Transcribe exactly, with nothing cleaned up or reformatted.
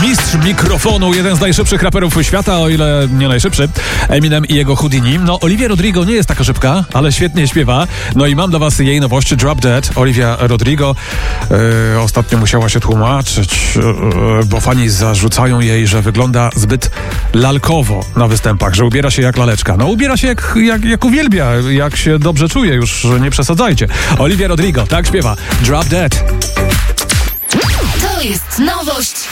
Mistrz mikrofonu, jeden z najszybszych raperów świata, o ile nie najszybszy, Eminem i jego Houdini. No, Olivia Rodrigo nie jest taka szybka, ale świetnie śpiewa. No i mam dla was jej nowość, Drop Dead. Olivia Rodrigo yy, ostatnio musiała się tłumaczyć, yy, bo fani zarzucają jej, że wygląda zbyt lalkowo na występach, że ubiera się jak laleczka. No, ubiera się jak, jak, jak uwielbia, jak się dobrze czuje, już nie przesadzajcie. Olivia Rodrigo, tak śpiewa, Drop Dead. To jest nowość